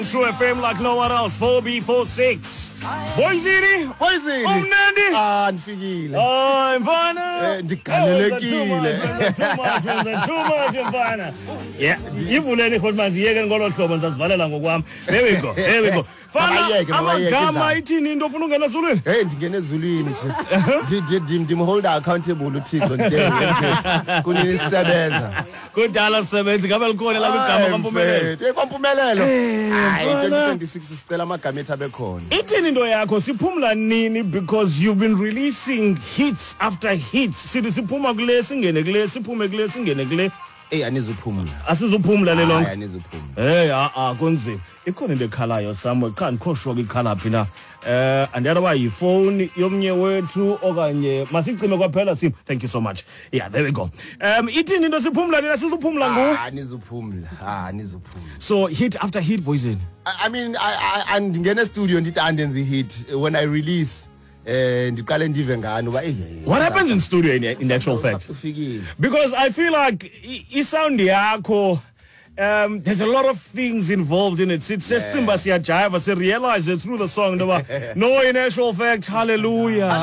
True FM like no one else. 4B46. Boyzini. Umnandi. Ndifikile. Mfana. Ndigalelekile. Too much mfana. Yeah. Ivuleni khona manje yeke ngolo hlobo ngizazivalela ngokwami. There we go. Fana amagama ithini into ofuna ungena ezulwini? Hey ndingena ezulwini nje. Ndimhold accountable uThixo ntengo. Kunisebenza. Kudala sebenzi ngabe likhona la igama kaMpumelelo. Kwampumelelo. Hayi 2026 sicela amagama ethu abekhona. Ithini into yakho siphumula nini because you've been releasing hits after hits. Sithi siphuma kule singene kule siphume kule singene kule. Anizuphumula. Asizuphumula le lonke. Anizuphumula. Kunzima. Ikhona into ekhalayo somewhere can't khoshwa ikhala phi na. Andiyaba yiphone yomnye wethu okanye masicime kwaphela sim. Thank you so much. Yeah, there we go. Ithini into siphumula nina sizuphumula ngo? Anizuphumula. So hit after hit Boyzini. I mean I ngene studio ndithi andenze hit when I release ndiqale ndive ngani uba What happens in studio in actual fact? Because I feel like sound yakho there's a lot of things involved in it. It's just jive. I realize it through the song. No, in actual fact, hallelujah.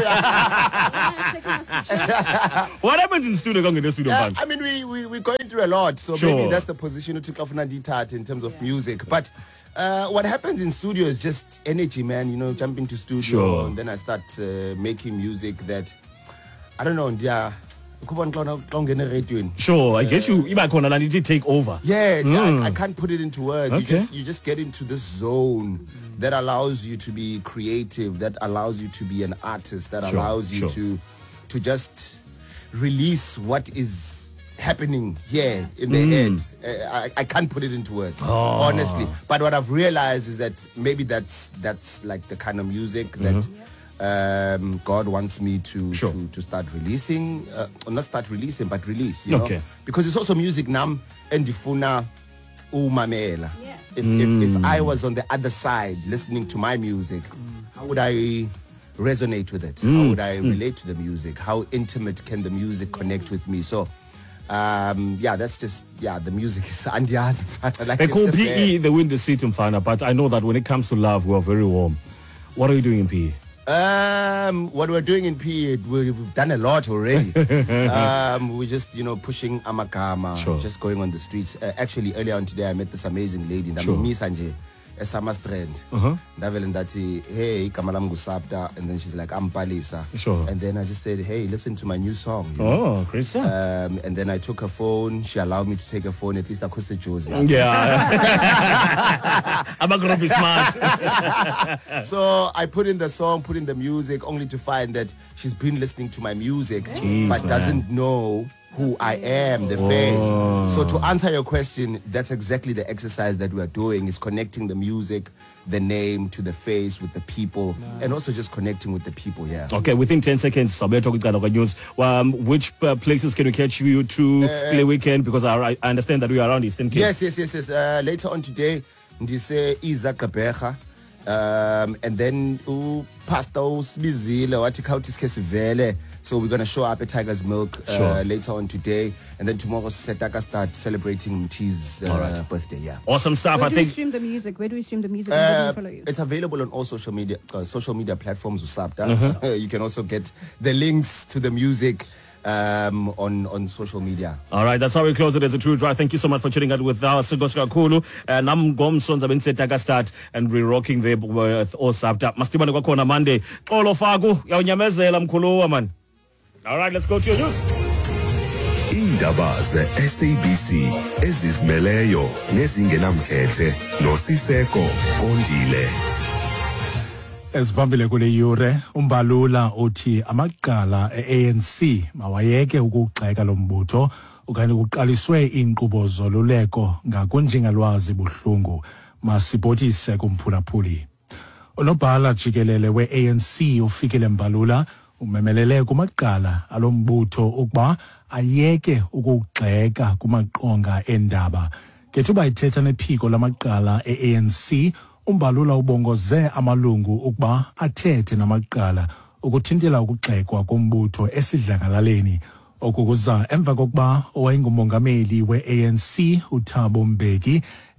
What happens in studio? I mean, we're going through a lot, so maybe that's the position to take in terms of music. But what happens in studio is just energy, man. You know, jump into studio and then I start making music that I don't know. Sure, I guess you take over. Yes, I can't put it into words. Okay. You just get into this zone that allows you to be creative, that allows you to be an artist, that allows you to just release what is happening here in the head. I can't put it into words, honestly. But what I've realized is that maybe that's like the kind of music that God wants me to start releasing, not start releasing, but release, you know, because it's also music nam endifuna umamela. If I was on the other side listening to my music, how would I resonate with it? How would I relate to the music? How intimate can the music connect with me? So that's just the music is andiyazi. They call PE the windy seat in Fana, but I know that when it comes to love, we're very warm. What are you doing in PE? What we're doing in PE, we've done a lot already. We're just, pushing amagama, just going on the streets. Actually, earlier on today, I met this amazing lady, Miss Anje, Esama Strand. Hey, Kamalam Gusapta, and then she's like, I'm Palisa. And then I just said, hey, listen to my new song. Great song. And then I took her phone. She allowed me to take her phone, at least I could say Josie. Yeah. I'm going to be smart. So I put in the song, put in the music, only to find that she's been listening to my music, but doesn't know who I am, the face. So to answer your question, that's exactly the exercise that we're doing, is connecting the music, the name to the face with the people, and also just connecting with the people. Okay, within 10 seconds, news. Which places can we catch you to play weekend? Because I understand that we are around Eastern Cape. Yes. Later on today, ndise Iza Kabecha. And then Pastor Sbizile wathi khawuthi sikhe sivele, so we're going to show up at Tiger's Milk later on today, and then tomorrow Setaka start celebrating Mti's birthday. Awesome stuff. Where do we stream the music? Where do we stream the music? Where do we follow you? It's available on all social media platforms. You can also get the links to the music on social media. All right, that's how we close it as a true drive. Thank you so much for tuning out with us. Goska Kulu, Nam Gomsons have Setaka start, and we're rocking there with Osapta. Mastibane kwakhona Monday. Xolo faku yawunyamezela mkhulu man. All right, let's go to your news. Indaba ze-SABC ezizimeleyo nezingenamkhethe noSiseko Kondile. Ezibambile kule yure umbalula uthi amaqala eANC mawayeke ukugxeka lombutho okanye kuqaliswe inkqubo zoluleko ngakunjingalwazi buhlungu masibotise kumphulaphuli. Unobhala jikelele weANC ufikile Mbalula umemelele kumaqala alombutho ukuba ayeke ukugxeka kumaqonga endaba. Kethuba ithetha nephiko lamaqala eANC, Umbalula ubongoze amalungu ukuba athethe namaqala ukuthintela ukugxekwa kombutho esidlangalaleni okukuza emva kokuba owayengumongameli weANC uThabo Mbeki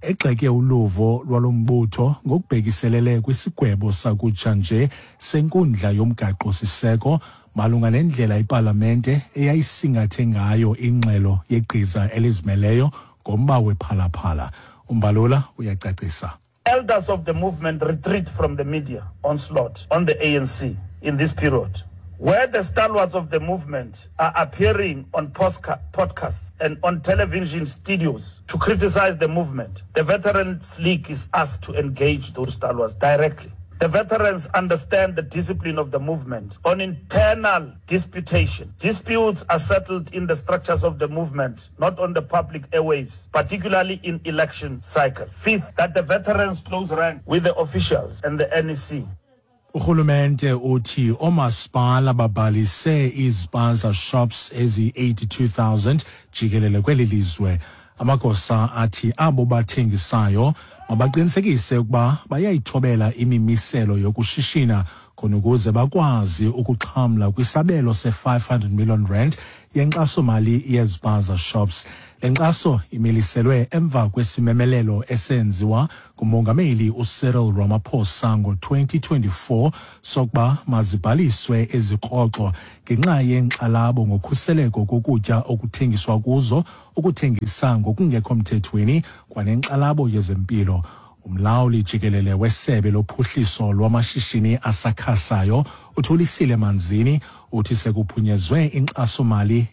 egxeke uluvo lwalombutho ngokubhekiselele kwisigwebo sakutsha nje senkundla yomgaqo-siseko malunga nendlela ipalamente eyayisingathe ngayo ingxelo yegqiza elizimeleyo ngomba wephalaphala. Umbalula uyacacisa. Elders of the movement retreat from the media onslaught on the ANC in this period, where the stalwarts of the movement are appearing on podcasts and on television studios to criticize the movement. The Veterans League is asked to engage those stalwarts directly. The veterans understand the discipline of the movement on internal disputation. Disputes are settled in the structures of the movement, not on the public airwaves, particularly in election cycle. Fifth, that the veterans close rank with the officials and the NEC. Urhulumente uthi omasipala babalise iziphaza shops ezi-82,000 jikelele kweli lizwe. Amagosa athi abo bathengisayo mabaqinisekise ukuba bayayithobela imimiselo yokushishina khona ukuze bakwazi ukuxhamla kwisabelo se-500 million rand yenkxaso-mali yeziphaza shops. Le nkxaso imiliselwe emva kwesimemelelo esenziwa ngumongameli uCyril Ramaphosa ngo-2024 sokuba mazibhaliswe ezikroxo ngenxa yenkxalabo ngokhuseleko kokutya okuthengiswa kuzo, ukuthengisa ngokungekho mthethweni kwanenkxalabo yezempilo. Umlawuli jikelele wesebe lophuhliso lwamashishini asakhasayo uThulisile Manzini uthi sekuphunyezwe inkxaso-mali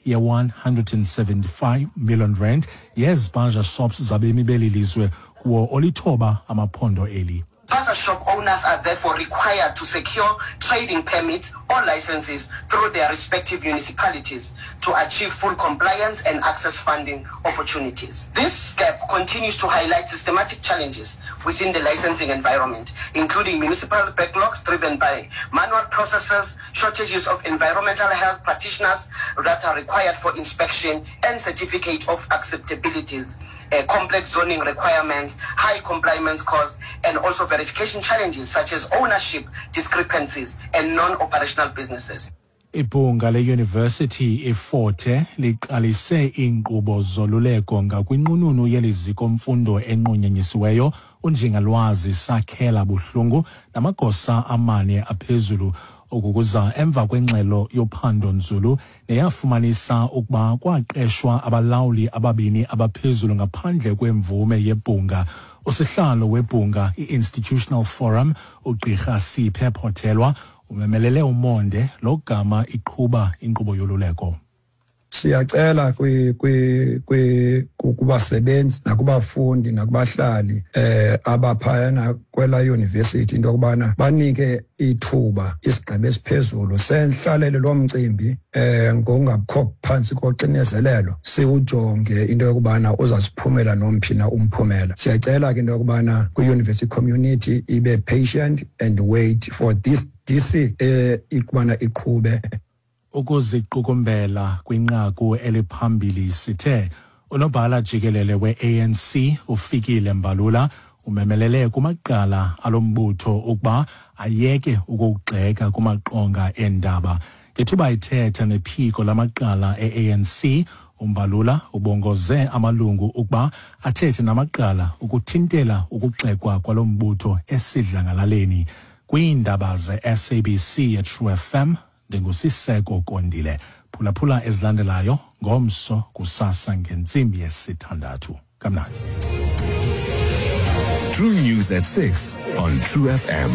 ye-175 million rand yeziphaza shops zabemi beli lizwe kuwo olithoba amaphondo eli. Spaza shop owners are therefore required to secure trading permits or licenses through their respective municipalities to achieve full compliance and access funding opportunities. This step continues to highlight systematic challenges within the licensing environment, including municipal backlogs driven by manual processes, shortages of environmental health practitioners that are required for inspection and certificate of acceptabilities, complex zoning requirements, high compliance costs, and also verification challenges such as ownership discrepancies and non-operational businesses. Ibhunga le-University iFort Hare liqalise iinkqubo zoluleko ngakwinqununu yeliziko mfundo enqunyanyisiweyo uNjingalwazi Sakhela Buhlungu namagosa amane aphezulu ukukuza emva kwengxelo yophando nzulu neyafumanisa ukuba kwaqeshwa abalawuli ababini abaphezulu ngaphandle kwemvume yebhunga. Usihlalo webhunga i-Institutional Forum uGqirha Siphe Phothelwa umemelele umonde logama iqhuba inkqubo yoluleko. Siyacela kubasebenzi nakubafundi nakubahlali abaphayana kwela university into yokubana banike ithuba isigaba esiphezulu senhlalelo lomcimbi ngongakho phansi koxinezelelo siwujonge into yokubana uzasiphumela nomphina umphumela. Siyacela ke into yokubana ku-university community ibe patient and wait for this DC ikubana iqhube. Ukuziqukumbela kwinqaku eliphambili sithe unobhala jikelele we-ANC uFikile Mbalula umemelele kumaqala alombutho ukuba ayeke ukugxeka kumaqonga endaba. Ngethuba ithetha nephiko lamaqala e-ANC, uMbalula ubongoze amalungu ukuba athethe namaqala ukuthintela ukugxekwa kwalombutho esidlangalaleni. Kwiindaba ze-SABC ye-True FM, ndingusiseko Kondile. Phulaphula ezilandelayo ngomso kusasa ngentsimbi yesithandathu. Kamnandi. True News at 6 on True FM.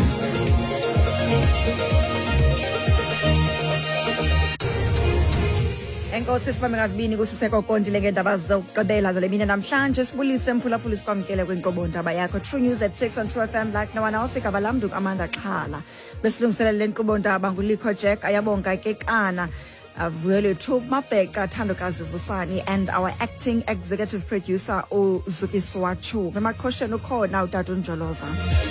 Enkosi sifame ngazibini kusiseko Kondile ngendaba zokugqibela zale mini namhlanje. Sibulise mphulaphula sikwamkele kwinkqubo ndaba yakho True News at 6 on True FM like no one else. Igaba lam Amanda Xhala. Besilungiselela le nkqubo ndaba nguLikho Jack ayabonga ke kana Vuyelwe Thub Mabheka Thandokazi Vusani and our acting executive producer uZukiswa Chu. Bemaqhosheni ukhona uTata uNjoloza.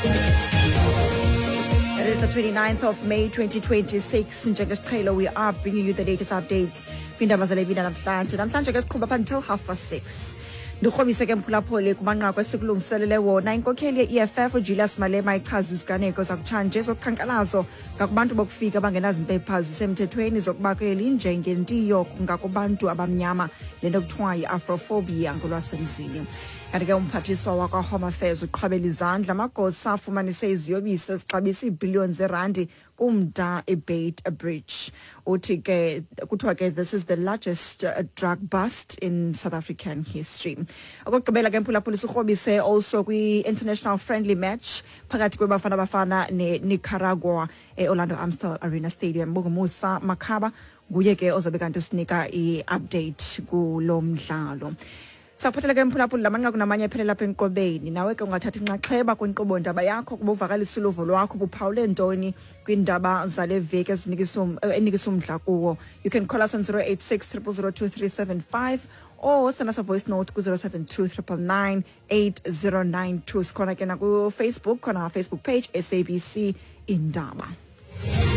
It is the 29th of May 2026. Njengesiqhelo, we are bringing you the latest updates. Kwindaba zale bina namhlanje. Namhlanje ke siqhuba up until 6:30. ndikrobise ke mphulaphuli kumanqaku esikulungiselele wona inkokheli ye-EFF uJulius Malema ichaza iziganeko zakutshanje zokukhankalazo ngakubantu bokufika abangenazimpepha zisemthethweni zokuba kwelinje ngentiyo ngakubantu abamnyama le nto kuthiwa yi-afrophobia ngolwasemzini. Kanti ke umphathiswa wakwa-Home Affairs uqhabela izandla amagosa afumanise iziyobisi ezixabisa iibhiliyoni zeerandi kumda eBeit Bridge. Uthi ke kuthiwa ke this is the largest drug bust in South African history. Okugqibela ke mphulaphuli sikrobise also kwi-international friendly match phakathi kwebafana bafana neNicaragua Orlando Amstel Arena Stadium. Musa Makhaba nguye ke ozabe kanti usinika i-update kulo mdlalo. Saphathele ke mphulaphuli lamanqaku namanye ephelela lapha enqobeni. Nawe ke ungathatha inxaxheba kwinkqubo ndaba yakho kuba uvakalisa uluvo lwakho buphawule ntoni kwindaba zale veki enikisa umdla kuwo. You can call us on 086 000 2375 or send us a voice note ku 072 999 8092. Sikhona ke na ku Facebook, khona Facebook page SABC Indaba.